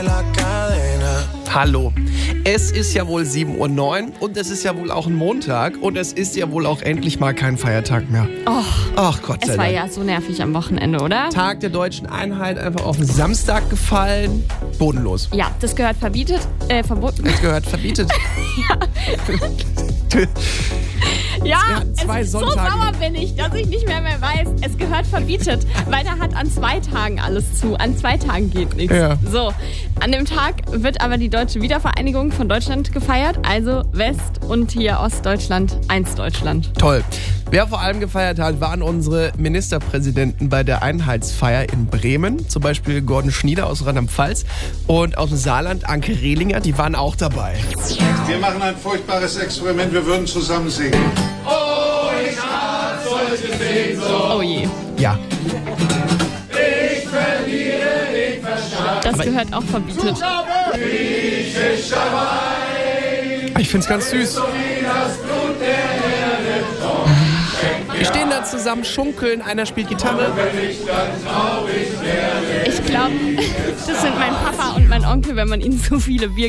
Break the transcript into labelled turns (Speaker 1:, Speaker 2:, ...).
Speaker 1: Hallo, es ist ja wohl 7:09 Uhr und es ist ja wohl auch ein Montag und es ist ja wohl auch endlich mal kein Feiertag mehr. Ach Gott sei
Speaker 2: Es war
Speaker 1: Dank.
Speaker 2: ja so nervig am Wochenende, oder?
Speaker 1: Tag der deutschen Einheit einfach auf den Samstag gefallen. Bodenlos.
Speaker 2: Ja, das gehört verboten.
Speaker 1: Das gehört verbietet.
Speaker 2: Ja,
Speaker 1: hatten zwei
Speaker 2: so
Speaker 1: Sonntage.
Speaker 2: sauer bin ich, dass ich nicht mehr weiß. Es gehört verbietet, weil da hat an 2 Tagen alles zu. An 2 Tagen geht nichts.
Speaker 1: Ja.
Speaker 2: So, an dem Tag wird aber die deutsche Wiedervereinigung von Deutschland gefeiert. Also West- und hier Ostdeutschland, 1 Deutschland.
Speaker 1: Toll. Wer vor allem gefeiert hat, waren unsere Ministerpräsidenten bei der Einheitsfeier in Bremen. Zum Beispiel Gordon Schnieder aus Rheinland-Pfalz und aus dem Saarland Anke Rehlinger. Die waren auch dabei.
Speaker 3: Wir machen ein furchtbares Experiment, wir würden zusammen singen.
Speaker 2: Oh je.
Speaker 1: Ja.
Speaker 2: Das gehört auch verbietet.
Speaker 1: Ich find's ganz süß. Wir stehen da zusammen, schunkeln, einer spielt Gitarre.
Speaker 2: Ich glaube, das sind mein Papa und mein Onkel, wenn man ihnen so viele Bier